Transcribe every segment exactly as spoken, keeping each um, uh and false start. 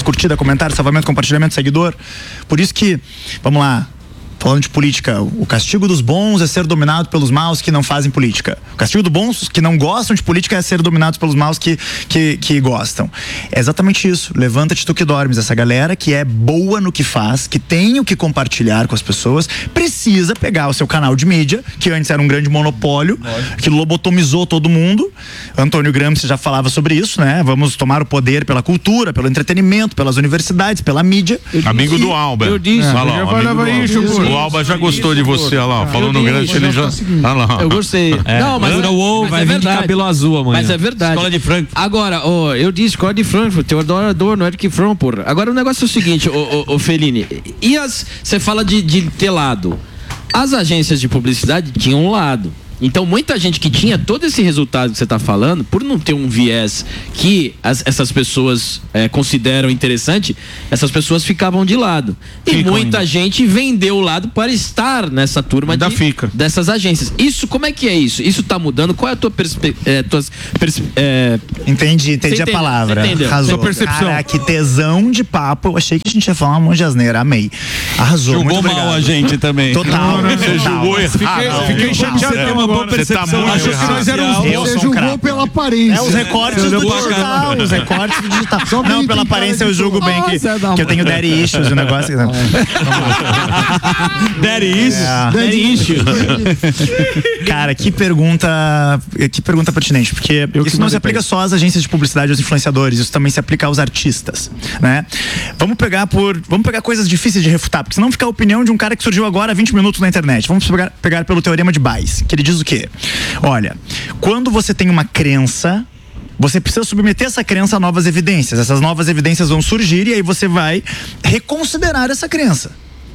curtida, comentário, salvamento, compartilhamento, seguidor. Por isso que, vamos lá, falando de política, o castigo dos bons é ser dominado pelos maus que não fazem política. O castigo dos bons que não gostam de política é ser dominados pelos maus que, que, que gostam. É exatamente isso. Levanta-te tu que dormes. Essa galera que é boa no que faz, que tem o que compartilhar com as pessoas, precisa pegar o seu canal de mídia, que antes era um grande monopólio, que lobotomizou todo mundo. Antônio Gramsci já falava sobre isso, né? Vamos tomar o poder pela cultura, pelo entretenimento, pelas universidades, pela mídia. Eu amigo disse, do Alba. Eu disse. É, lá, amigo isso, o Alba já gostou de você, olha lá, falando no grande, ele já... Ah lá. Eu gostei. É. Não, mas, mas, mas vai é vir verdade. De cabelo azul amanhã. Mas é verdade. Escola de Frankfurt. Agora, oh, eu disse escola de Frankfurt, teu adorador, não é de que Fron, porra. Agora o negócio é o seguinte, ô oh, oh, oh, Fellini, e as... Você fala de, de ter lado. As agências de publicidade tinham um lado. Então, muita gente que tinha todo esse resultado que você está falando, por não ter um viés que as, essas pessoas é, consideram interessante, essas pessoas ficavam de lado. E fica muita ainda. gente vendeu o lado para estar nessa turma de, fica. dessas agências. Isso, como é que é isso? Isso está mudando? Qual é a tua perspectiva? É, perspe é... Entendi, entendi a palavra. Arrasou. Percepção. Cara, que tesão de papo. Eu achei que a gente ia falar uma monte de asneira. Amei. Arrasou. Julgou muito mal obrigado. a gente também. Total. Não, não, você julgou errado. Fiquei, fiquei chateado. Boa percepção. Você tá muito Achou que nós éramos Eu Você sou julgou craque. pela aparência. É os recortes do digital, os recortes do digital. Não, pela aparência eu julgo bem que, que eu tenho daddy issues, o negócio. Daddy issues? É. Daddy issues. Cara, que pergunta, que pergunta pertinente, porque Eu isso não se aplica só às agências de publicidade e aos influenciadores, isso também se aplica aos artistas, né? Vamos pegar por, vamos pegar coisas difíceis de refutar, porque senão fica a opinião de um cara que surgiu agora há vinte minutos na internet. Vamos pegar, pegar pelo teorema de Bayes, que ele diz o quê? Olha, quando você tem uma crença, você precisa submeter essa crença a novas evidências. Essas novas evidências vão surgir e aí você vai reconsiderar essa crença.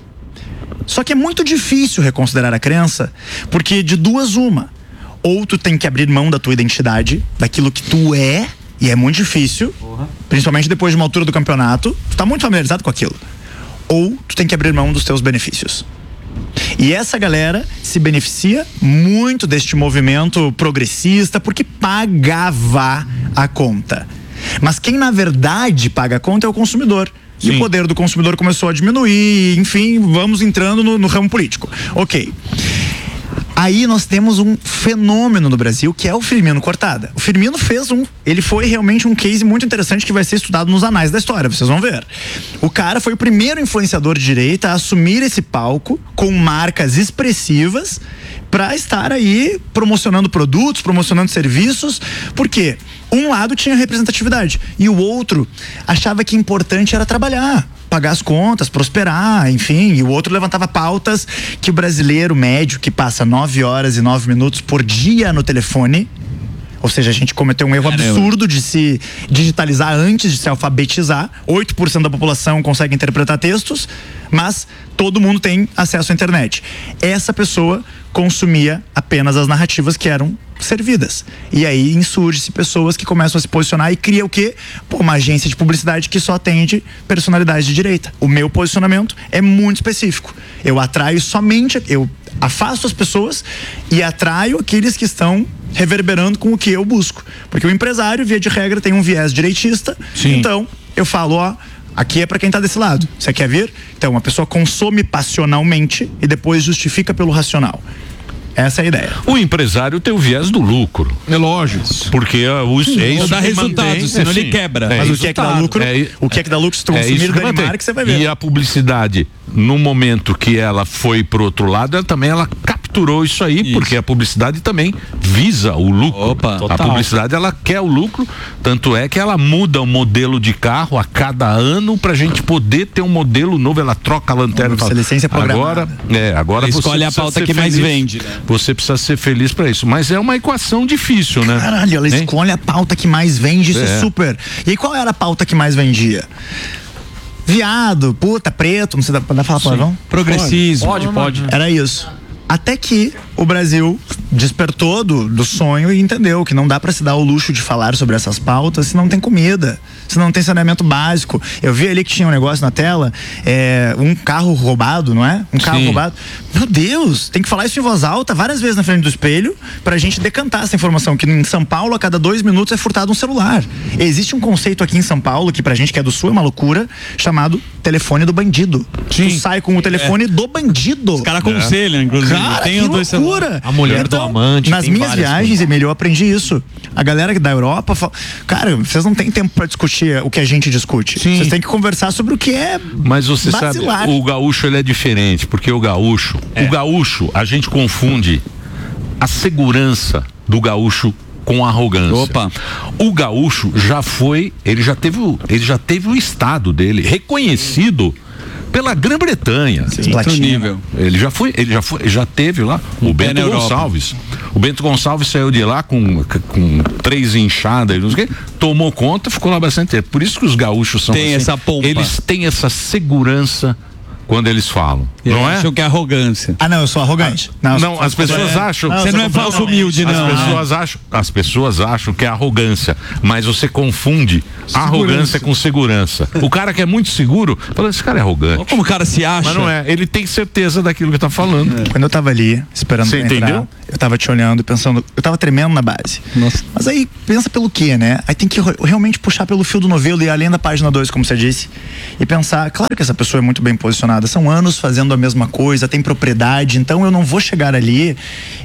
Só que é muito difícil reconsiderar a crença, porque de duas uma. Ou tu tem que abrir mão da tua identidade, daquilo que tu é, e é muito difícil, uhum. principalmente depois de uma altura do campeonato, tu tá muito familiarizado com aquilo. Ou tu tem que abrir mão dos teus benefícios. E essa galera se beneficia muito deste movimento progressista porque pagava a conta. Mas quem na verdade paga a conta é o consumidor. Sim. E o poder do consumidor começou a diminuir, enfim, vamos entrando no, no ramo político. Ok. Aí nós temos um fenômeno no Brasil que é o Firmino Cortada. O Firmino fez um, ele foi realmente um case muito interessante que vai ser estudado nos anais da história, vocês vão ver. O cara foi o primeiro influenciador de direita a assumir esse palco com marcas expressivas para estar aí promocionando produtos, promocionando serviços, porque um lado tinha representatividade e o outro achava que importante era trabalhar, pagar as contas, prosperar, enfim, e o outro levantava pautas que o brasileiro médio que passa nove horas e nove minutos por dia no telefone, ou seja, a gente cometeu um erro absurdo de se digitalizar antes de se alfabetizar. oito por cento da população consegue interpretar textos, mas todo mundo tem acesso à internet. Essa pessoa consumia apenas as narrativas que eram servidas. E aí insurge-se pessoas que começam a se posicionar e cria o quê? Pô, uma agência de publicidade que só atende personalidades de direita. O meu posicionamento é muito específico. Eu atraio somente, eu afasto as pessoas e atraio aqueles que estão reverberando com o que eu busco. Porque o empresário, via de regra, tem um viés direitista. Sim. Então, eu falo, ó, aqui é pra quem tá desse lado. Você quer vir? Então, a pessoa consome passionalmente e depois justifica pelo racional. Essa é a ideia. O empresário tem o viés do lucro. É lógico. Porque uh, isso, é isso dá que resultados, mantém, senão assim, ele quebra. Mas é o que é que dá lucro? É, o que é que dá lucro se tu é consumir que Danimark, você vai ver. E a publicidade, no momento que ela foi pro outro lado, ela também ela capturou isso aí, isso. porque a publicidade também visa o lucro. Opa, a total. publicidade, ela quer o lucro, tanto é que ela muda o modelo de carro a cada ano pra gente poder ter um modelo novo, ela troca a lanterna. Nossa, licença programada. Agora, é, agora ela você escolhe a pauta que mais feliz, vende, né? Você precisa ser feliz pra isso, mas é uma equação difícil, né? Caralho, ela hein? escolhe a pauta que mais vende, isso é. é super. E aí, qual era a pauta que mais vendia? Viado, puta, preto, não sei, dá pra falar palavrão? Progressismo. Pode, pode. Era isso. Até que o Brasil despertou do, do sonho e entendeu que não dá para se dar o luxo de falar sobre essas pautas se não tem comida, se não tem saneamento básico. Eu vi ali que tinha um negócio na tela, é, um carro roubado, não é? Um carro Sim. roubado. Meu Deus, tem que falar isso em voz alta várias vezes na frente do espelho pra gente decantar essa informação, que em São Paulo a cada dois minutos é furtado um celular. Existe um conceito aqui em São Paulo, que pra gente que é do Sul é uma loucura, chamado telefone do bandido. Sim. Tu sai com o telefone é. do bandido. Os caras aconselham, inclusive. Cara, tem que dois loucura. A mulher então, do amante. Nas tem minhas várias viagens, coisas. Emílio, eu aprendi isso. A galera da Europa fala, cara, vocês não têm tempo pra discutir o que a gente discute. Sim. Vocês têm que conversar sobre o que é Mas você basilar. sabe, o gaúcho ele é diferente, porque o gaúcho, É. o gaúcho, a gente confunde a segurança do gaúcho com a arrogância. Opa. O gaúcho já foi, ele já teve, o- ele já teve o estado dele reconhecido pela Grã-Bretanha. Sim. Outro Platina. nível. Ele já foi, ele já foi, já teve lá o pé Bento na Europa. Gonçalves. O Bento Gonçalves saiu de lá com, com três inchadas e não sei o quê, tomou conta, ficou lá bastante tempo. Por isso que os gaúchos são Tem assim, essa pompa. eles têm essa segurança quando eles falam, não é? Acham que é arrogância. Ah, não, eu sou arrogante. eu Não, sou- as pessoas é. acham. Não, Você eu não sou é falso humilde, As não. pessoas acham, as pessoas acham que é arrogância, mas você confunde arrogância com segurança. O cara que é muito seguro, fala, esse cara é arrogante. Olha como o cara se acha. Mas não é, ele tem certeza daquilo que tá falando. Quando eu tava ali, esperando Você pra entrar, entendeu? eu tava te olhando e pensando, eu tava tremendo na base. Nossa. Mas aí, pensa pelo quê, né? Aí tem que re- realmente puxar pelo fio do novelo e ir além da página dois, como você disse, e pensar, claro que essa pessoa é muito bem posicionada, são anos fazendo a mesma coisa, tem propriedade, então eu não vou chegar ali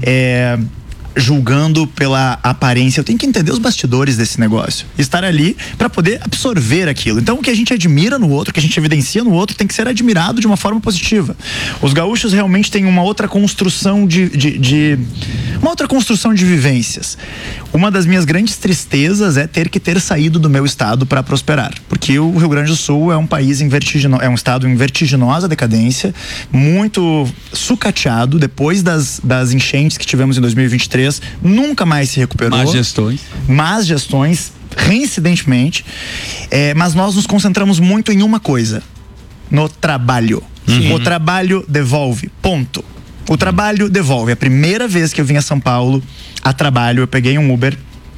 é, julgando pela aparência, eu tenho que entender os bastidores desse negócio, estar ali para poder absorver aquilo. Então o que a gente admira no outro, o que a gente evidencia no outro, tem que ser admirado de uma forma positiva. Os gaúchos realmente têm uma outra construção de, de, de uma outra construção de vivências. Uma das minhas grandes tristezas é ter que ter saído do meu estado para prosperar, porque o Rio Grande do Sul é um país em vertigino, é um estado em vertiginosa decadência, muito sucateado depois das, das enchentes que tivemos em dois mil e vinte e três, nunca mais se recuperou. Más gestões. Más gestões, reincidentemente, é, mas nós nos concentramos muito em uma coisa: no trabalho. O trabalho devolve, ponto. O trabalho devolve. A primeira vez que eu vim a São Paulo a trabalho, eu peguei um Uber.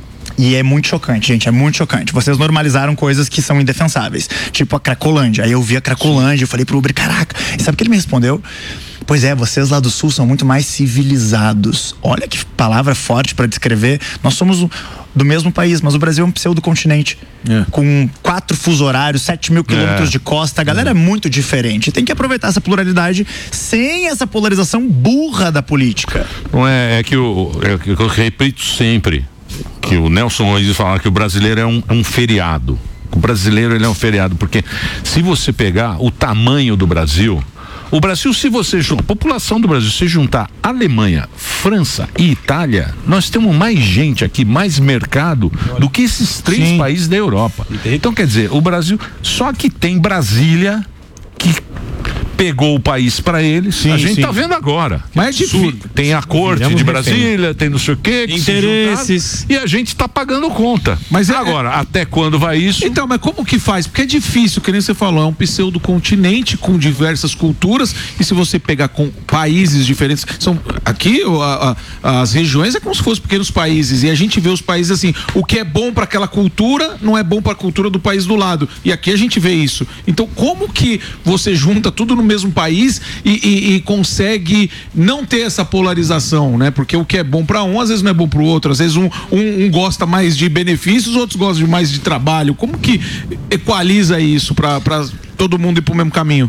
E é muito chocante, gente, é muito chocante. Vocês normalizaram coisas que são indefensáveis, tipo a Cracolândia. Aí eu vi a Cracolândia, eu falei pro Uber, caraca. E sabe o que ele me respondeu? Pois é, vocês lá do Sul são muito mais civilizados. Olha que palavra forte para descrever. Nós somos o, do mesmo país, mas o Brasil é um pseudo-continente. É. Com quatro fuso horários, sete mil quilômetros É. de costa. A galera é muito diferente. Tem que aproveitar essa pluralidade sem essa polarização burra da política. Não é, é que eu, é que eu repito sempre que o Nelson Rodrigues fala que o brasileiro é um, é um feriado. O brasileiro ele é um feriado, porque se você pegar o tamanho do Brasil, o Brasil, se você juntar, a população do Brasil, se juntar Alemanha, França e Itália, nós temos mais gente aqui, mais mercado do que esses três Sim. países da Europa. Então, quer dizer, o Brasil, só que tem Brasília que pegou o país pra eles. Sim, a gente sim. tá vendo agora. Mas é difícil. Tem a corte Viramos de refém. Brasília, tem não sei o quê, que se Interesses. juntaram, e a gente tá pagando conta. Mas é- agora, até quando vai isso? Então, mas como que faz? Porque é difícil, que nem você falou, é um pseudo-continente com diversas culturas, e se você pegar com países diferentes, são aqui o- a- a- as regiões é como se fossem pequenos países, e a gente vê os países assim, o que é bom para aquela cultura não é bom para a cultura do país do lado, e aqui a gente vê isso. Então, como que você junta tudo no mesmo país e, e- e consegue não ter essa polarização, né? Porque o que é bom para um, às vezes não é bom para o outro, às vezes um, um, um gosta mais de benefícios, outros gostam de mais de trabalho. Como que equaliza isso para todo mundo ir pro mesmo caminho?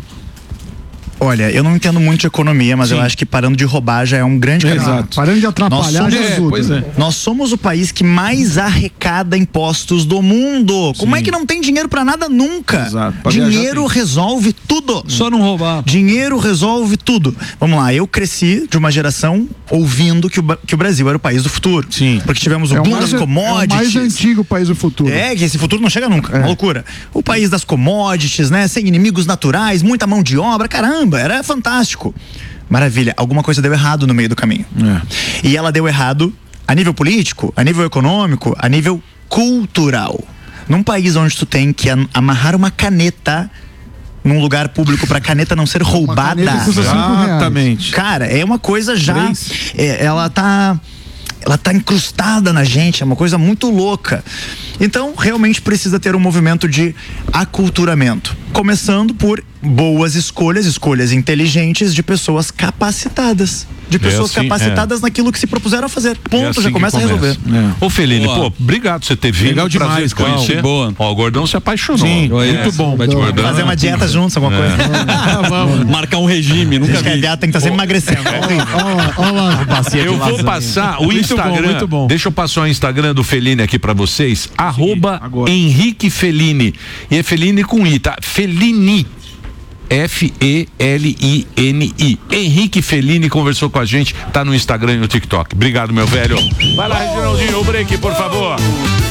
Olha, eu não entendo muito de economia, mas Sim. eu acho que parando de roubar já é um grande caminho. Exato. Parando de atrapalhar, Nós já somos- ajuda. pois é. Nós somos o país que mais arrecada impostos do mundo. Como é que não tem dinheiro pra nada nunca? Exato. Pra viajar Dinheiro tem. resolve tudo. Só não roubar. Dinheiro resolve tudo. Vamos lá, eu cresci de uma geração ouvindo que o, Ba- que o Brasil era o país do futuro. Sim. Porque tivemos o É o boom mais, das é o commodities. mais antigo país do futuro. É, que esse futuro não chega nunca, uma loucura. O país das commodities, né? Sem inimigos naturais, muita mão de obra, caramba, era fantástico. Maravilha, alguma coisa deu errado no meio do caminho. E ela deu errado a nível político, a nível econômico, a nível cultural. Num país onde tu tem que am- amarrar uma caneta num lugar público pra caneta não ser roubada. caneta custa cinco reais. Exatamente. Cara, é uma coisa já. Três. é, ela tá. Ela tá incrustada na gente, é uma coisa muito louca. Então, realmente precisa ter um movimento de aculturamento. Começando por boas escolhas, escolhas inteligentes de pessoas capacitadas. De pessoas assim, capacitadas naquilo que se propuseram a fazer. Ponto, É assim já que começa a resolver. Ô Fellini, Boa. pô, obrigado por você ter vindo. Legal demais, prazer te conhecer. Cal. Boa. Ó, o Gordão se apaixonou. Sim, Oi, muito é. bom. Vai te Gordão. Fazer uma dieta juntos, alguma coisa. Marcar um regime, nunca Acho que a vi. dieta tem que estar sempre emagrecendo. Olha lá, olha lá. Eu vou passar o Muito Instagram. bom, muito bom. Deixa eu passar o Instagram do Fellini aqui pra vocês. Arroba agora. Henrique Fellini. E é Fellini com I, tá? Fellini. F E L I N I. Henrique Fellini conversou com a gente, tá no Instagram e no TikTok. Obrigado, meu velho. Vai lá, Reginaldinho, o break, por favor.